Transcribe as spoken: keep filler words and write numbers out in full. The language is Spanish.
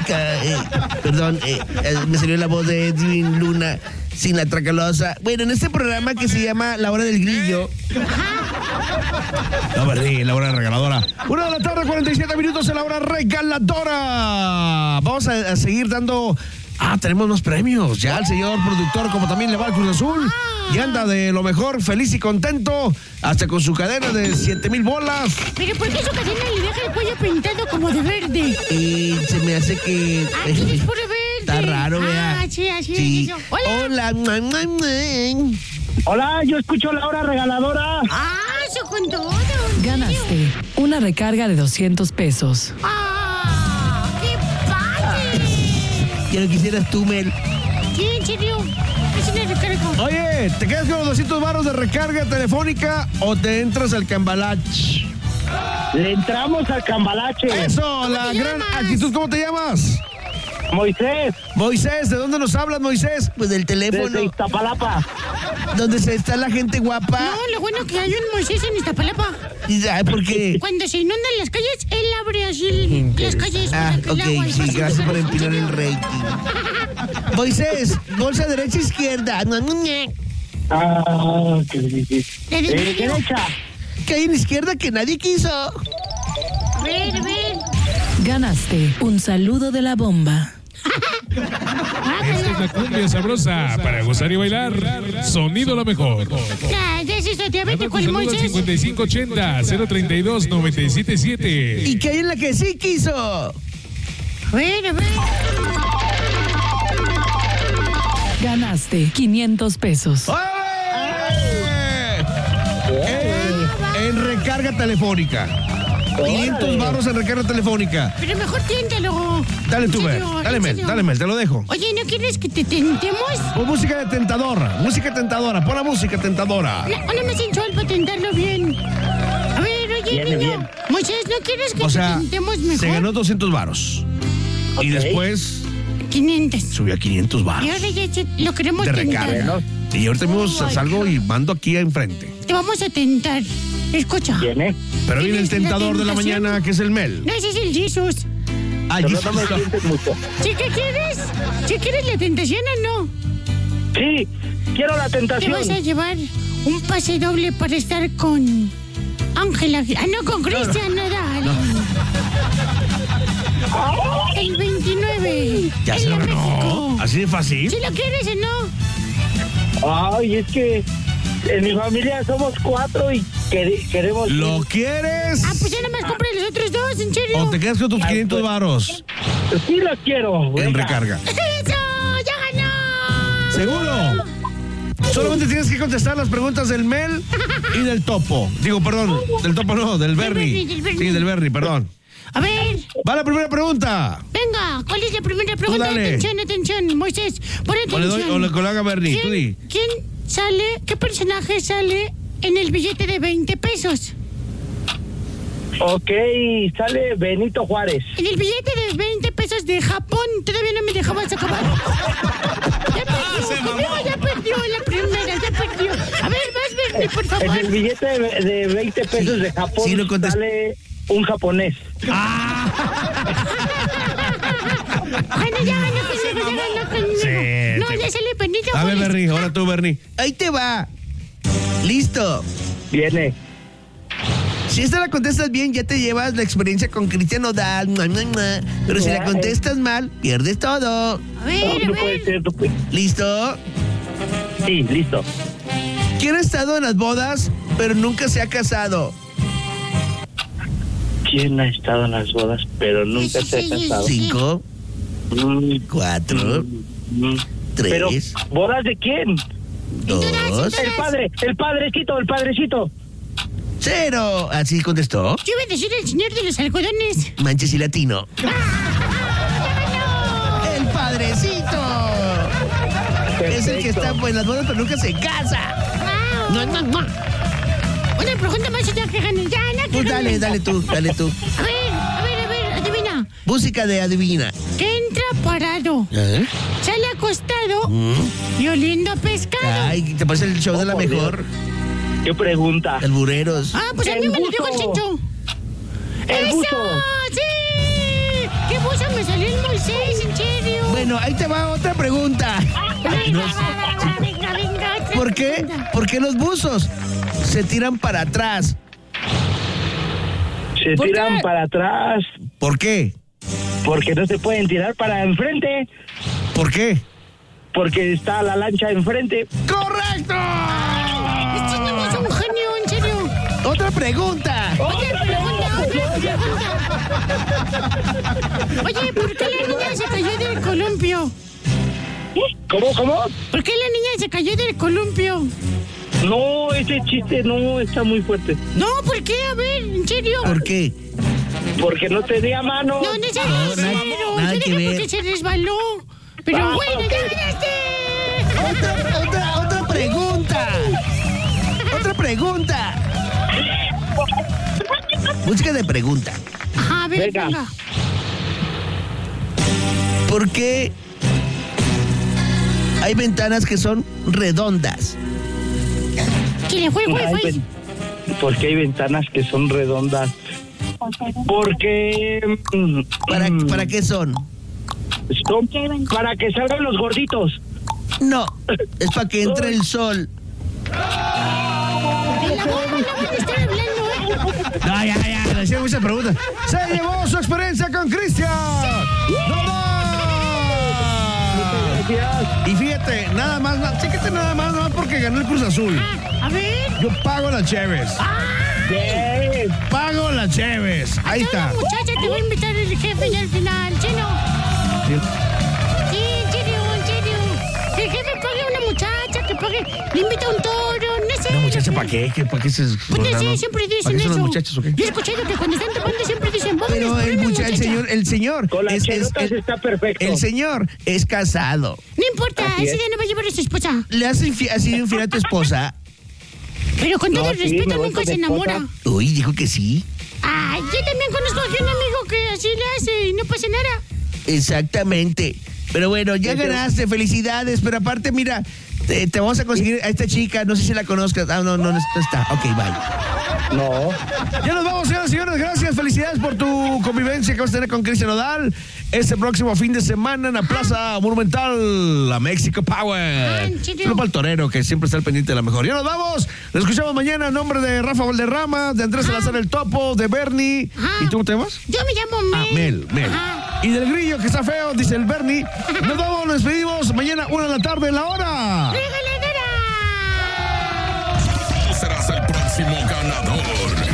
Mónica, eh, perdón, eh, eh, me salió la voz de Edwin Luna sin la tracalosa. Bueno, en este programa que se llama La Hora del Grillo. No, Bernie, la hora regaladora. Una de la tarde, cuarenta y siete minutos en la hora regaladora. Vamos a, a seguir dando... Ah, tenemos más premios. Ya el señor productor, como también le va al Cruz Azul, y anda de lo mejor, feliz y contento, hasta con su cadena de siete mil bolas. ¿Pero por qué su cadena le deja el cuello pintado como de verde? Y se me hace que... Ah, ¿quién es por verde? Está raro, vea. Ah, sí, así Sí. es. Hola. Hola. Hola, yo escucho la hora regaladora. Ah, eso con todo. Ganaste una recarga de doscientos pesos. Ah, qué padre. Ya lo quisieras tú, Mel. Sí, en serio. Es una recarga. Oye, ¿te quedas con los doscientos varos de recarga telefónica o te entras al cambalache? Le entramos al cambalache. Eso, la gran llamas? actitud. ¿Cómo te llamas? Moisés, Moisés, ¿de dónde nos hablas, Moisés? Pues del teléfono. desde Iztapalapa. Donde se está la gente guapa. No, lo bueno que hay un Moisés en Iztapalapa. ¿Sabes por qué? Cuando se inundan las calles, él abre así las calles. Ah, para que el ok, agua sí, pase. gracias por empinar el rating. Moisés, bolsa derecha, izquierda. Ah, qué difícil. De Eh, derecha. derecha. Que hay en izquierda que nadie quiso. A ver, a ver. Ganaste un saludo de la bomba. Esta es la cumbia sabrosa para gozar y bailar. Sonido lo mejor. Ya, ya es eso, diabético el Saludos Moisés. cincuenta y cinco ochenta, cero treinta y dos, noventa y siete siete. Y que hay en la que sí quiso. A ver, a ver. Ganaste quinientos pesos. ¡Órale! En, en recarga telefónica. quinientos barros en recarga telefónica. Pero mejor tiéntalo. Dale En tú, Mel. serio, Dale, en Mel. serio. Dale, Mel. Te lo dejo. Oye, ¿no quieres que te tentemos? Pon música de tentadora. Música tentadora. Pon la música tentadora. No, no me sensual para tentarlo bien. A ver, oye, Viene niño. bien. Moisés, ¿no quieres que O sea, te tentemos mejor? se ganó doscientos varos. Y Ok. después quinientos. subió a quinientos Y varos ahora ya se- lo queremos de tentar. recarga. Y ahorita mismo Oh, salgo y mando aquí enfrente. Te vamos a tentar. Escucha. ¿Viene? Pero viene el ¿Tienes la tentador de la tentación? mañana, que es el Mel. No, ese es el Jesús. Ay, Pero no me sientes mucho. ¿Sí que quieres? ¿Sí quieres la tentación o no? Sí, quiero la Te vas a tentación. llevar un pase doble para estar con Ángela. Ah, no, con Cristian Nodal. El veintinueve. ya en se lo la ganó. México. Así de fácil. ¿Sí lo quieres o no? Ay, es que en mi familia somos cuatro y quer- queremos... ¿Lo quieres? Ah, pues ya nada más compra los otros dos, ¿en serio? ¿O te quedas con tus Ay, quinientos pues. varos Sí los quiero. en venga. recarga? ¡Eso! ¡Ya ganó! ¿Seguro? Solamente tienes que contestar las preguntas del Mel y del Topo. Digo, perdón, del Topo no, del Bernie. Bernie, del Bernie. Sí, del Bernie, perdón. A ver, Va la primera pregunta. venga, ¿cuál es la primera pregunta? dale. Atención, atención, Moisés, pon O le doy, atención. o le colega Bernie, tú di. ¿Quién, ¿Quién sale, qué personaje sale en el billete de veinte pesos? Ok, sale Benito Juárez. En el billete de veinte pesos de Japón, todavía no me dejabas acabar. Ya perdió, conmigo ya perdió en la primera, ya perdió. A ver, vas, Bernie, por En favor. el billete de, de veinte pesos de Japón sí lo contest- sale un japonés. Bueno, ya ganó conmigo, ya ganó conmigo. Sí, no, te- ya sale Benito A ver, Juárez. Bernie, ahora tú, Bernie. Ahí te va. Listo. Viene. Si esta la contestas bien, ya te llevas la experiencia con Cristian Nodal. mua, mua, mua. Pero si la contestas mal, pierdes todo. A No, ver, a no puede ver. ser, no puede- ¿Listo? Sí, listo. ¿Quién ha estado en las bodas, pero nunca se ha casado? ¿Quién ha estado en las bodas pero nunca Sí, se ha sí, casado? sí. Cinco, Mm, cuatro, mm. tres, Pero, ¿bodas de quién? dos, El padre, el padrecito, el padrecito. cero. Así contestó. Yo iba a decir el señor de los algodones. Manches y latino. ¡El padrecito! Es el que está Perfecto. en las bodas, pero nunca se casa. Wow. Mua, mua, mua. Una pregunta más y ya que ganen. Ya, no, que Pues dale, ganen. dale tú, dale tú. A ver, a ver, a ver, adivina. Música de adivina. Que entra parado, ¿Eh? sale acostado y oliendo a pescado. Ay, ¿te parece el show de la Oh, por mejor? ¿Qué pregunta? El Bureros. Ah, pues a mí El me lo dijo el buzo. Chincho. El ¡Eso! buzo. ¡Sí! ¡Qué buzo me salió el Moisés, en serio. Bueno, ahí te va otra pregunta. Venga, venga, venga, venga, otra ¿Por qué? pregunta. ¿Por qué los buzos se tiran para atrás? Se ¿Por tiran qué? para atrás ¿Por qué? porque no se pueden tirar para enfrente, ¿Por qué? porque está la lancha enfrente. ¡Correcto! Este niño es un genio, en serio. Otra pregunta. Otra pregunta, otra pregunta. Oye, ¿por qué la niña se cayó del columpio? ¿Cómo, cómo? ¿Por qué la niña se cayó del columpio? No, ese chiste no está muy fuerte. No, ¿por qué? A ver, en serio. ¿Por qué? Porque no tenía mano. No, no es No, nada- grosero. nada Yo que dije ver. porque se resbaló. Pero bueno, ya ganaste. Otra, otra, otra pregunta. Otra pregunta. Música de pregunta. Ajá, a ver, Venga. venga. ¿Por qué hay ventanas que son redondas? Chile, juego, Ay, juego. ven- Porque hay ventanas que son redondas. Porque mm, ¿Para, mm, ¿para qué son? son para que salgan los gorditos. No, es para que entre el sol. De la boca, no van a estar hablando, ¿eh? No, ya, ya, le hicieron muchas preguntas. Se llevó su experiencia con Cristian. Gracias. Y fíjate, nada más, na- chéquete nada más, nada más porque ganó el Cruz Azul. A ver. Yo pago las cheves. Bien. Pago las cheves. Ahí está. Una muchacha te va a invitar el jefe ya al final, ¿chino? Sí, en serio, en serio. Que el jefe pague a una muchacha, que pague, le invita a un toro, no sé. ¿Una muchacha para qué? ¿Qué- ¿Para qué se.? Pues no sé, siempre dicen ¿Para qué son eso. los muchachos o qué? Yo he escuchado que cuando están tomando siempre dicen, vamos Pero a el, una mucha- el muchacha. señor, el señor. Con las es- es- cherotas el- está perfecto. El señor es casado. No importa, Así ese es. día no va a llevar a su esposa. Le has infi- ha sido infiel a tu esposa. Pero con todo No, el sí, respeto me voy nunca con se mi esposa. enamora. Uy, dijo que sí. Ay, yo también conozco a un amigo que así le hace y no pasa nada. Exactamente. Pero bueno, ya ganaste, felicidades. Pero aparte, mira, te, te vamos a conseguir a esta chica. No sé si la conozcas. Ah, no, no, no está. Ok, bye. No. Ya nos vamos, señoras y señores. Gracias, felicidades por tu convivencia que vas a tener con Cristian Nodal este próximo fin de semana en la Plaza Monumental, la Mexico Power. ¿en serio? Solo para el torero, que siempre está al pendiente de la mejor. Ya nos vamos. Nos escuchamos mañana en nombre de Rafa Valderrama, de Andrés Salazar el Topo, de Bernie. Ajá. ¿Y tú cómo te llamas? Yo me llamo Mel. Ah, Mel, Mel. Ajá. Y del grillo que está feo, dice el Bernie. Nos vamos, nos despedimos. Mañana, una de la tarde, la hora. ¡Regaladora! Serás el próximo ganador.